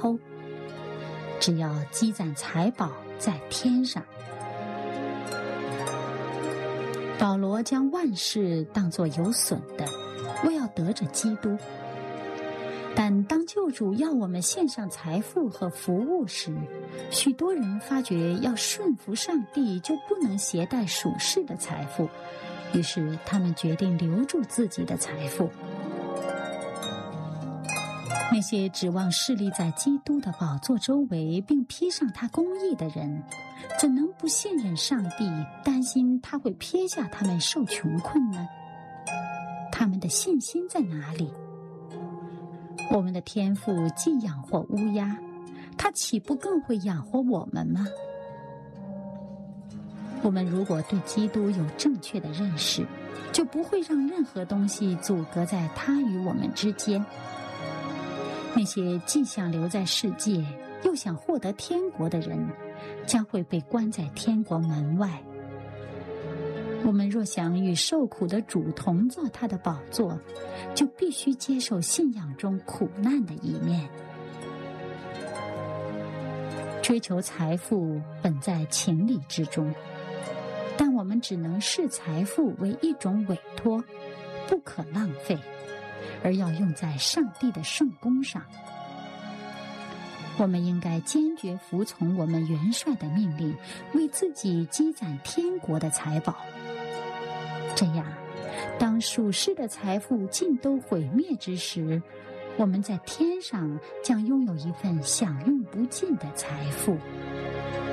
偷，只要积攒财宝在天上。保罗将万事当作有损的，为要得着基督。但当救主要我们献上财富和服务时，许多人发觉要顺服上帝就不能携带属世的财富，于是他们决定留住自己的财富。那些指望侍立在基督的宝座周围并披上他公义的人，怎能不信任上帝，担心他会撇下他们受穷困呢？他们的信心在哪里？我们的天父既养活乌鸦，他岂不更会养活我们吗？我们如果对基督有正确的认识，就不会让任何东西阻隔在他与我们之间。那些既想留在世界，又想获得天国的人，将会被关在天国门外。我们若想与受苦的主同坐他的宝座，就必须接受信仰中苦难的一面。追求财富本在情理之中，但我们只能视财富为一种委托，不可浪费，而要用在上帝的圣工上。我们应该坚决服从我们元帅的命令，为自己积攒天国的财宝。这样，当属世的财富尽都毁灭之时，我们在天上将拥有一份享用不尽的财富。